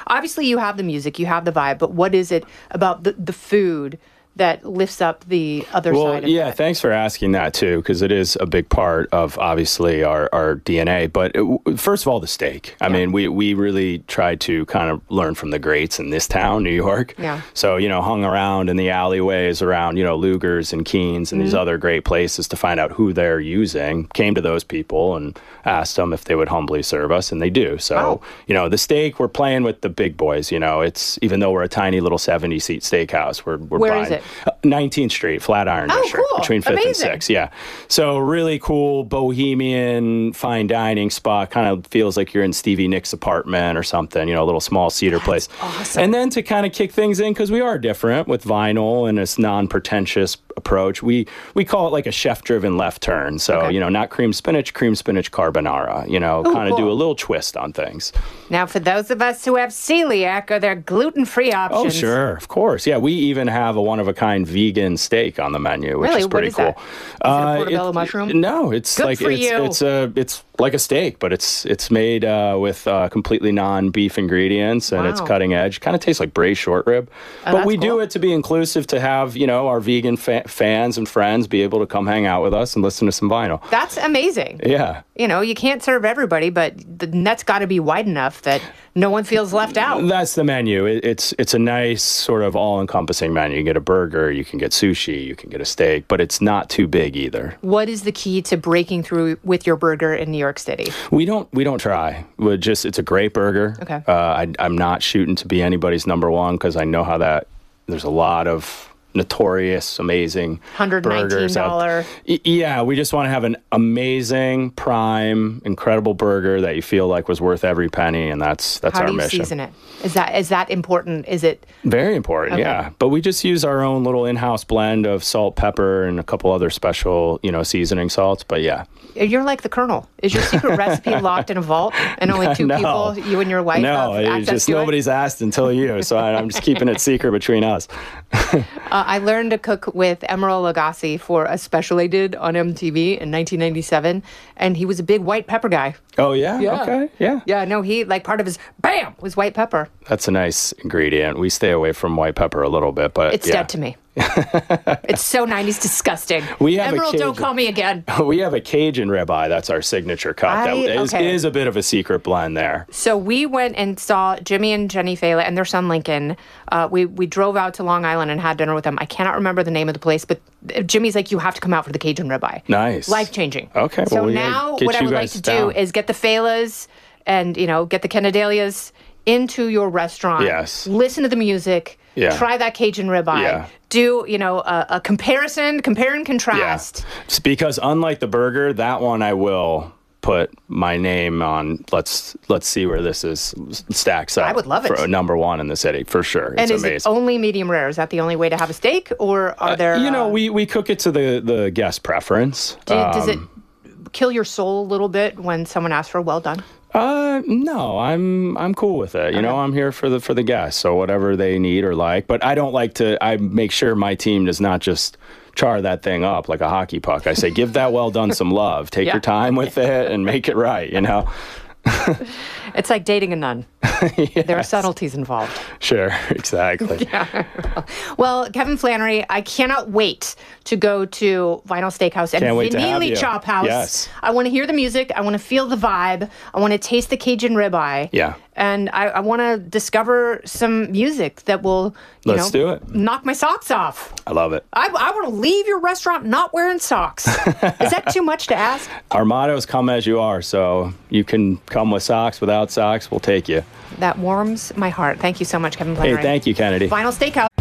Obviously, you have the music, you have the vibe, but what is it about the food that lifts up the other side of that? Thanks for asking that too, because it is a big part of obviously our DNA. But first of all, the steak. I mean, we really tried to kind of learn from the greats in this town, New York. Yeah. So, hung around in the alleyways around, Luger's and Keen's and these other great places to find out who they're using. Came to those people and asked them if they would humbly serve us, and they do. So, the steak, we're playing with the big boys. It's, even though we're a tiny little 70-seat steakhouse, we're Where buying. Is it? 19th Street, Flatiron District, cool. between 5th Amazing. and 6th. Yeah. So really cool, bohemian, fine dining spot. Kind of feels like you're in Stevie Nicks' apartment or something, a little small cedar place. Awesome. And then to kind of kick things in, because we are different with vinyl and this non-pretentious approach, we call it like a chef-driven left turn. So, not cream spinach carbonara, kind of do a little twist on things. Now, for those of us who have celiac, are there gluten-free options? Oh, sure. Of course. Yeah, we even have a one-of-a-kind vegan steak on the menu, which is pretty cool. That? Is it a portobello mushroom? No, it's Good like for you. It's like a steak, but it's made with completely non-beef ingredients, and it's cutting edge. Kind of tastes like braised short rib. But we do it to be inclusive, to have our vegan fans and friends be able to come hang out with us and listen to some vinyl. That's amazing. Yeah. You can't serve everybody, but the net's got to be wide enough that no one feels left out. That's the menu. It's a nice sort of all-encompassing menu. You can get a burger, you can get sushi, you can get a steak, but it's not too big either. What is the key to breaking through with your burger in New York City? We don't try. It's a great burger. Okay. I'm not shooting to be anybody's number one, because I know how that there's a lot of notorious, amazing burgers out. Yeah, we just want to have an amazing, prime, incredible burger that you feel like was worth every penny, and that's our mission. How do you season it? Is that important? Is it very important? Okay. Yeah, but we just use our own little in-house blend of salt, pepper, and a couple other special, seasoning salts. But yeah, you're like the Colonel. Is your secret recipe locked in a vault, and only two people, you and your wife, no, have access just to nobody's asked until you. So I'm just keeping it secret between us. I learned to cook with Emeril Lagasse for a special they did on MTV in 1997, and he was a big white pepper guy. Oh, yeah? Okay, yeah. Yeah, no, he, part of his, bam, was white pepper. That's a nice ingredient. We stay away from white pepper a little bit, but it's dead to me. It's so 90s disgusting. Emeril, don't call me again. We have a Cajun ribeye. That's our signature cut. That is a bit of a secret blend there. So we went and saw Jimmy and Jenny Fela and their son Lincoln. We drove out to Long Island and had dinner with them. I cannot remember the name of the place, but Jimmy's like, you have to come out for the Cajun ribeye. Nice. Life-changing. Okay. So now what I would like to do is get the Felas and, get the Kennedalias into your restaurant. Yes. Listen to the music. Yeah. Try that Cajun ribeye. Yeah. Do, a compare and contrast. Yeah. It's because unlike the burger, that one I will put my name on. Let's see where this stacks up. I would love it. For number one in the city, for sure. It's amazing. It only medium rare? Is that the only way to have a steak, or are there... we cook it to the guest preference. Does it kill your soul a little bit when someone asks for well done? No, I'm cool with it. Okay. I'm here for the guests, so whatever they need or like. But I don't like to. I make sure my team does not just char that thing up like a hockey puck. I say, give that well done some love. Take your time with it and make it right. It's like dating a nun. Yes. There are subtleties involved. Sure, exactly. Yeah. Well, Kevin Flannery, I cannot wait to go to Vinyl Steakhouse and Vanilli Chop House. Yes. I want to hear the music. I want to feel the vibe. I want to taste the Cajun ribeye. Yeah. And I want to discover some music that will, Let's do it. Knock my socks off. I love it. I want to leave your restaurant not wearing socks. Is that too much to ask? Our motto is come as you are, so you can come with socks, without socks, we'll take you. That warms my heart. Thank you so much, Kevin Flannery. Hey, thank you, Kennedy. Vinyl Steakhouse.